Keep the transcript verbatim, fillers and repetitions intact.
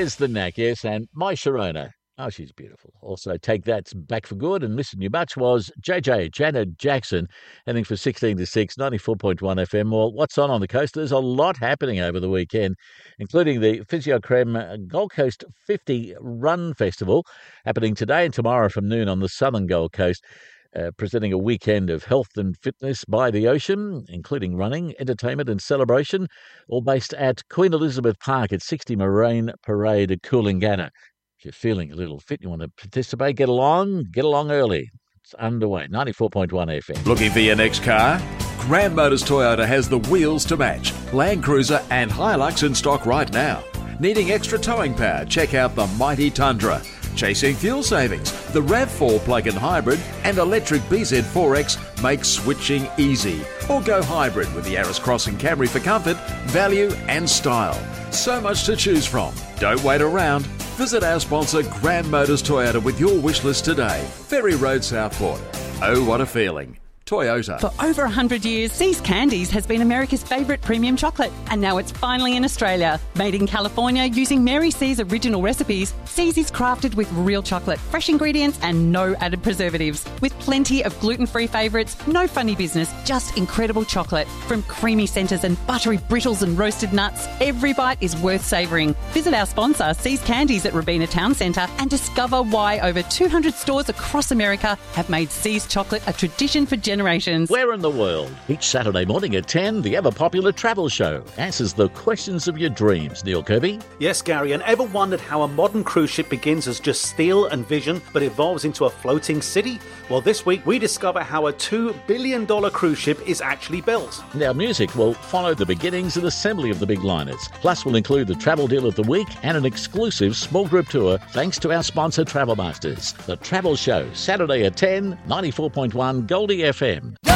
There's the knack, yes, and my Sharona. Oh, she's beautiful. Also, Take That's Back for Good, and missing you much was J J, Janet Jackson, heading for sixteen to six, ninety-four point one F M. Well, what's on on the coast? There's a lot happening over the weekend, including the Physiocrem Gold Coast fifty Run Festival, happening today and tomorrow from noon on the southern Gold Coast. Uh, presenting a weekend of health and fitness by the ocean, including running, entertainment and celebration, all based at Queen Elizabeth Park at sixty Marine Parade at Coolangatta. If you're feeling a little fit, you want to participate, get along, get along early. It's underway, ninety-four point one F M. Looking for your next car? Grand Motors Toyota has the wheels to match. Land Cruiser and Hilux in stock right now. Needing extra towing power? Check out the mighty Tundra. Chasing fuel savings? The RAV four plug-in hybrid and electric B Z four X make switching easy. Or go hybrid with the Yaris Cross and Camry for comfort, value and style. So much to choose from. Don't wait around. Visit our sponsor Grand Motors Toyota with your wish list today. Ferry Road, Southport. Oh, what a feeling. Toyota. For over one hundred years, See's Candies has been America's favourite premium chocolate, and now it's finally in Australia. Made in California using Mary C's original recipes, See's is crafted with real chocolate, fresh ingredients and no added preservatives. With plenty of gluten-free favourites, no funny business, just incredible chocolate. From creamy centres and buttery brittles and roasted nuts, every bite is worth savouring. Visit our sponsor, See's Candies at Robina Town Centre, and discover why over two hundred stores across America have made See's chocolate a tradition for generations. Generations. Where in the world? Each Saturday morning at ten, the ever-popular travel show answers the questions of your dreams. Neil Kirby? Yes, Gary, and ever wondered how a modern cruise ship begins as just steel and vision, but evolves into a floating city? Well, this week we discover how a two billion dollars cruise ship is actually built. Now, music will follow the beginnings and assembly of the big liners. Plus, we'll include the travel deal of the week and an exclusive small group tour thanks to our sponsor, Travel Masters. The Travel Show, Saturday at ten, ninety-four point one Goldie F M.